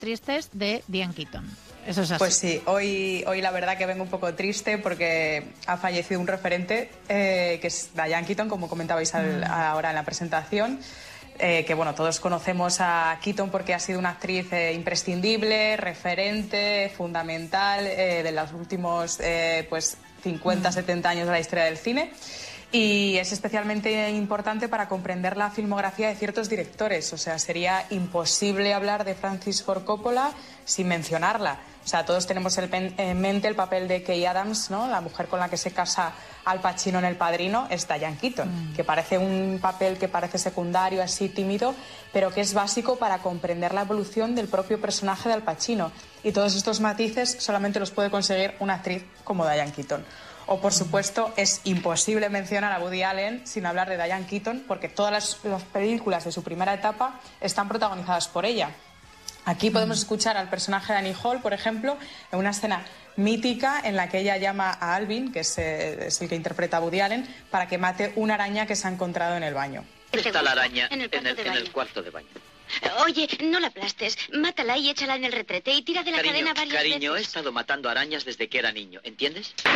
tristes de Diane Keaton. Eso es así. Pues sí, hoy la verdad que vengo un poco triste porque ha fallecido un referente, que es Diane Keaton, como comentabais ahora en la presentación. Que bueno, todos conocemos a Keaton porque ha sido una actriz imprescindible, referente, fundamental de los últimos 50, 70 años de la historia del cine. Y es especialmente importante para comprender la filmografía de ciertos directores. O sea, sería imposible hablar de Francis Ford Coppola sin mencionarla. O sea, todos tenemos en mente el papel de Kay Adams, ¿no? La mujer con la que se casa Al Pacino en El Padrino es Diane Keaton, que parece un papel que parece secundario, así tímido, pero que es básico para comprender la evolución del propio personaje de Al Pacino. Y todos estos matices solamente los puede conseguir una actriz como Diane Keaton. O, por supuesto, es imposible mencionar a Woody Allen sin hablar de Diane Keaton, porque todas las películas de su primera etapa están protagonizadas por ella. Aquí podemos escuchar al personaje de Annie Hall, por ejemplo, en una escena mítica en la que ella llama a Alvin, que es el que interpreta a Woody Allen, para que mate una araña que se ha encontrado en el baño. Está la araña en el cuarto de baño. Oye, no la aplastes. Mátala y échala en el retrete y tira de la cadena varias veces. Cariño, he estado matando arañas desde que era niño, ¿entiendes? ¿Qué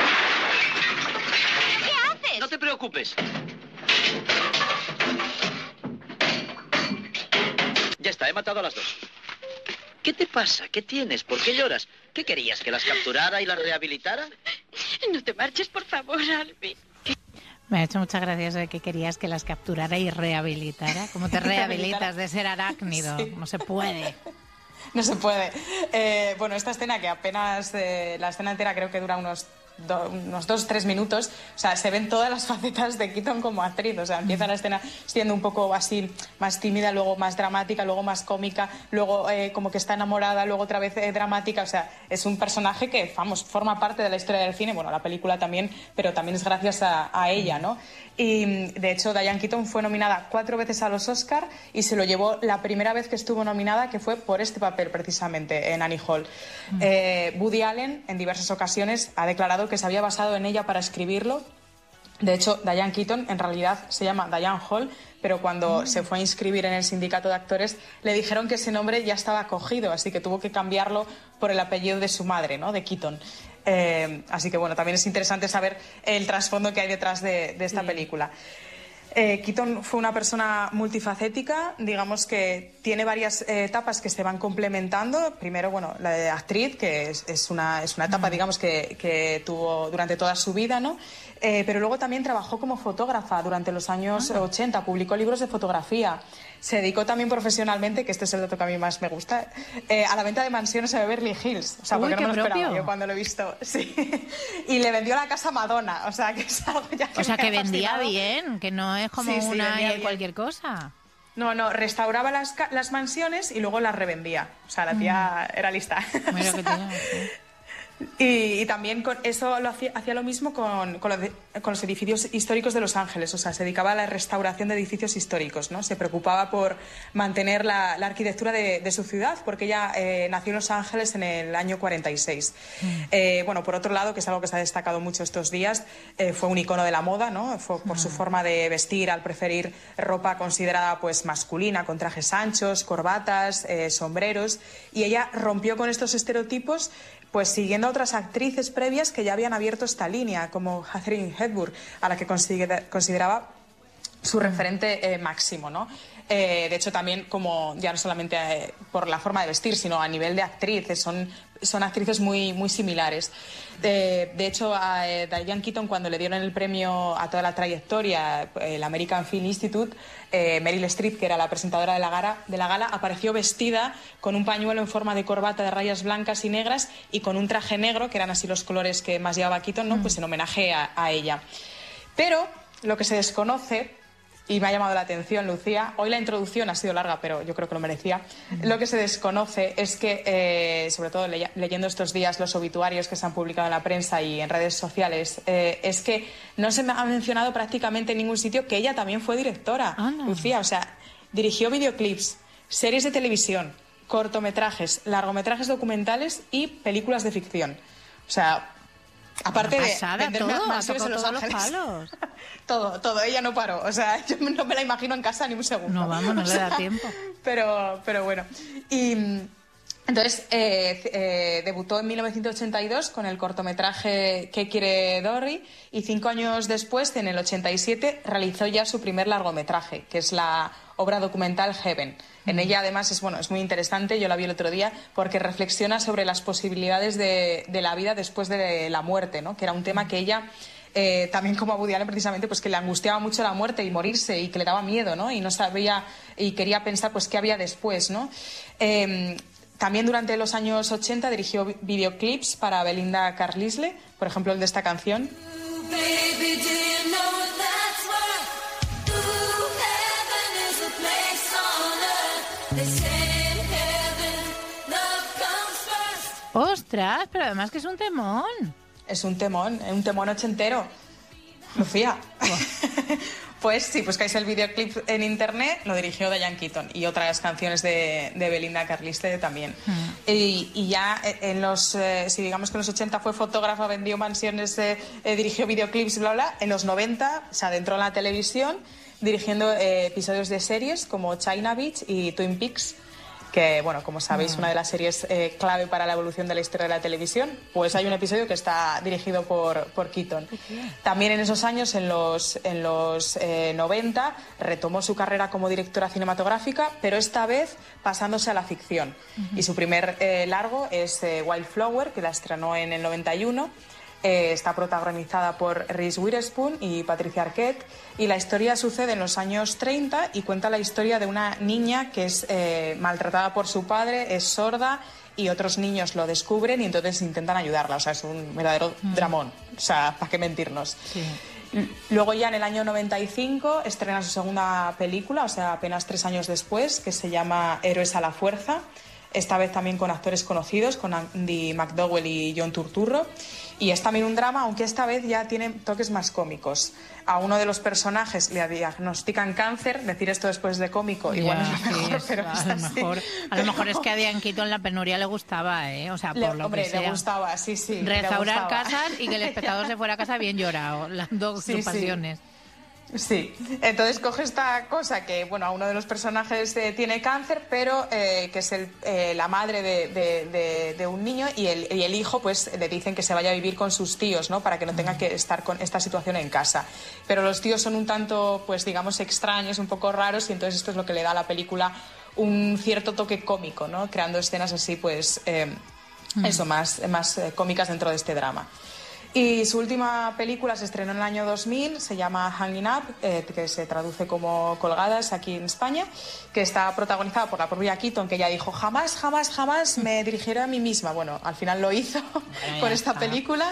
haces? No te preocupes. Ya está, he matado a las dos. ¿Qué te pasa? ¿Qué tienes? ¿Por qué lloras? ¿Qué querías? ¿Que las capturara y las rehabilitara? No te marches, por favor, Alvin. Me ha hecho muchas gracias de que querías que las capturara y rehabilitara. ¿Cómo te rehabilitas de ser arácnido? Sí. No se puede. No se puede. Bueno, esta escena que apenas... la escena entera creo que dura unos 2-3 minutos. O sea, se ven todas las facetas de Keaton como actriz. O sea, empieza la escena siendo un poco así, más tímida, luego más dramática, luego más cómica, luego como que está enamorada, luego otra vez dramática. O sea, es un personaje que, vamos, forma parte de la historia del cine. Bueno, la película también, pero también es gracias a ella, ¿no? Y, de hecho, Diane Keaton fue nominada 4 veces a los Oscar y se lo llevó la primera vez que estuvo nominada, que fue por este papel, precisamente, en Annie Hall. Woody Allen, en diversas ocasiones, ha declarado que se había basado en ella para escribirlo. De hecho, Diane Keaton en realidad se llama Diane Hall, pero cuando se fue a inscribir en el sindicato de actores le dijeron que ese nombre ya estaba cogido, así que tuvo que cambiarlo por el apellido de su madre, ¿no? De Keaton. Así que bueno, también es interesante saber el trasfondo que hay detrás de esta película. Keaton fue una persona multifacética, digamos que tiene varias etapas que se van complementando. Primero, bueno, la de actriz, que es una etapa, digamos, que tuvo durante toda su vida, ¿no? Pero luego también trabajó como fotógrafa durante los años 80, publicó libros de fotografía. Se dedicó también profesionalmente, que este es el dato que a mí más me gusta, a la venta de mansiones en Beverly Hills. O sea, porque no me lo esperaba yo cuando lo he visto. Sí. Y le vendió la casa a Madonna. O sea, que es algo ya que o sea, que vendía bien, que no es como una y cualquier cosa. No, restauraba las mansiones y luego las revendía. O sea, la tía era lista. Mira que tía, y también con eso hacía lo mismo con los edificios históricos de Los Ángeles. O sea, se dedicaba a la restauración de edificios históricos, ¿no? Se preocupaba por mantener la arquitectura de su ciudad, porque ella nació en Los Ángeles en el año 46. Bueno, por otro lado, que es algo que se ha destacado mucho estos días, fue un icono de la moda, ¿no? Fue por su forma de vestir, al preferir ropa considerada pues masculina, con trajes anchos, corbatas, sombreros, y ella rompió con estos estereotipos, pues siguiendo a otras actrices previas que ya habían abierto esta línea, como Katharine Hepburn, a la que consideraba su referente máximo, ¿no? De hecho, también como ya no solamente por la forma de vestir, sino a nivel de actriz, son actrices muy similares. De hecho, a Diane Keaton, cuando le dieron el premio a toda la trayectoria, el American Film Institute, Meryl Streep, que era la presentadora de la gala, apareció vestida con un pañuelo en forma de corbata de rayas blancas y negras y con un traje negro, que eran así los colores que más llevaba Keaton, ¿no? Pues en homenaje a ella. Pero lo que se desconoce, y me ha llamado la atención, Lucía, hoy la introducción ha sido larga, pero yo creo que lo merecía. Lo que se desconoce es que, sobre todo leyendo estos días los obituarios que se han publicado en la prensa y en redes sociales, es que no se me ha mencionado prácticamente en ningún sitio que ella también fue directora, Lucía. O sea, dirigió videoclips, series de televisión, cortometrajes, largometrajes documentales y películas de ficción. O sea, aparte de vender mansiones en Los Ángeles. Todo, ella no paró. O sea, yo no me la imagino en casa ni un segundo. No, vamos, no le da tiempo. Pero bueno. Entonces, debutó en 1982 con el cortometraje ¿Qué quiere Dory? Y 5 años después, en el 87, realizó ya su primer largometraje, que es la obra documental Heaven. En ella, además, es muy interesante, yo la vi el otro día, porque reflexiona sobre las posibilidades de la vida después de la muerte, ¿no? Que era un tema que ella... también como a Woody Allen, precisamente, pues que le angustiaba mucho la muerte y morirse, y que le daba miedo, ¿no? Y no sabía, y quería pensar pues qué había después, ¿no? También durante los años 80 dirigió videoclips para Belinda Carlisle, por ejemplo el de esta canción. ¡Ostras! Pero además que es un temón. Es un temón ochentero. Lucía. Pues sí, buscáis el videoclip en internet, lo dirigió Diane Keaton, y otras canciones de Belinda Carlisle también. Y ya en los, si digamos que en los 80 fue fotógrafa, vendió mansiones, dirigió videoclips, bla, bla, en los 90 se adentró en la televisión dirigiendo episodios de series como China Beach y Twin Peaks, que, bueno, como sabéis, una de las series clave para la evolución de la historia de la televisión, pues hay un episodio que está dirigido por Keaton. También en esos años, en los 90, retomó su carrera como directora cinematográfica, pero esta vez pasándose a la ficción. Y su primer largo es Wildflower, que la estrenó en el 91. Está protagonizada por Reese Witherspoon y Patricia Arquette, y la historia sucede en los años 30 y cuenta la historia de una niña que es maltratada por su padre, es sorda, y otros niños lo descubren y entonces intentan ayudarla. O sea, es un verdadero dramón, o sea, ¿para qué mentirnos? Sí. Luego ya en el año 95 estrena su segunda película, o sea, apenas 3 años después, que se llama Héroes a la fuerza, esta vez también con actores conocidos, con Andy McDowell y John Turturro. Y es también un drama, aunque esta vez ya tiene toques más cómicos. A uno de los personajes le diagnostican cáncer, decir esto después de cómico igual no es lo mejor, pero a lo mejor es que a Diane Keaton la penuria le gustaba, ¿eh? O sea, por lo que sea. Le gustaba, sí. Restaurar casas y que el espectador se fuera a casa bien llorado, las dos pasiones. Sí, entonces coge esta cosa que, bueno, a uno de los personajes tiene cáncer, pero que es la madre de un niño, y el hijo, pues le dicen que se vaya a vivir con sus tíos, ¿no? Para que no tenga que estar con esta situación en casa. Pero los tíos son un tanto, pues digamos, extraños, un poco raros, y entonces esto es lo que le da a la película un cierto toque cómico, ¿no? Creando escenas así, pues, más cómicas dentro de este drama. Y su última película se estrenó en el año 2000, se llama Hanging Up, que se traduce como Colgadas aquí en España, que está protagonizada por la propia Keaton, que ella dijo, jamás me dirigiré a mí misma. Bueno, al final lo hizo con esta película,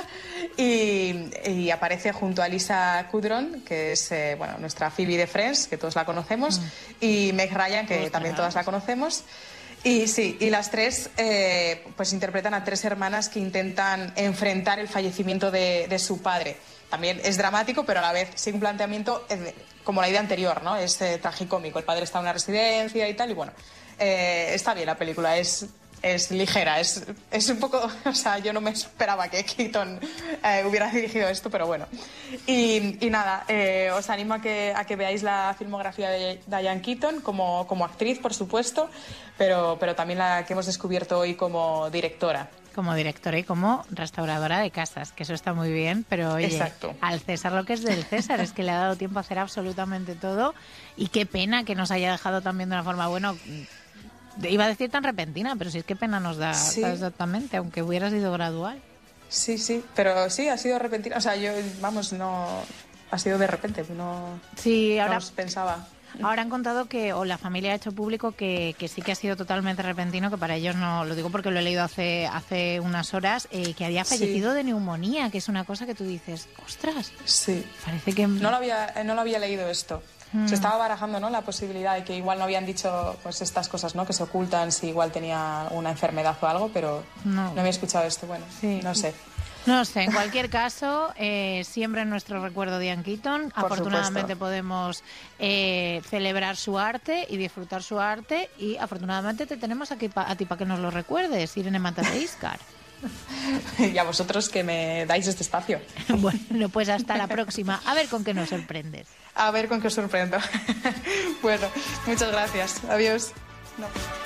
y aparece junto a Lisa Kudrow, que es nuestra Phoebe de Friends, que todos la conocemos, y Meg Ryan, que también todas la conocemos. Y sí, y las tres pues interpretan a 3 hermanas que intentan enfrentar el fallecimiento de su padre. También es dramático, pero a la vez sin un planteamiento como la idea anterior, ¿no? Es tragicómico. El padre está en una residencia y tal, y bueno, está bien la película, es ligera, es un poco... O sea, yo no me esperaba que Keaton hubiera dirigido esto, pero bueno. Y nada, os animo a que veáis la filmografía de Diane Keaton como actriz, por supuesto, pero también la que hemos descubierto hoy como directora. Como directora y como restauradora de casas, que eso está muy bien, pero oye, exacto, al César lo que es del César, es que le ha dado tiempo a hacer absolutamente todo, y qué pena que nos haya dejado también de una forma, bueno... Iba a decir tan repentina, pero sí, es que pena nos da, sí, exactamente, aunque hubiera sido gradual. Sí, pero sí, ha sido repentina. O sea, no... Ha sido de repente, no... Sí, ahora... No pensaba... Ahora han contado o la familia ha hecho público que sí que ha sido totalmente repentino, que para ellos no, lo digo porque lo he leído hace unas horas, que había fallecido de neumonía, que es una cosa que tú dices, ostras. Sí. Parece que... No lo había leído esto. Se estaba barajando, ¿no?, la posibilidad de que igual no habían dicho pues estas cosas, ¿no?, que se ocultan, si igual tenía una enfermedad o algo, pero no había escuchado esto. Bueno, sí. No sé, en cualquier caso, siempre en nuestro recuerdo Diane Keaton. Afortunadamente podemos celebrar su arte y disfrutar su arte, y afortunadamente te tenemos aquí a ti para que nos lo recuerdes, Irene Matadeiskar. Y a vosotros que me dais este espacio. Bueno, pues hasta la próxima. A ver con qué nos sorprendes. A ver con qué os sorprendo. Bueno, muchas gracias. Adiós. No.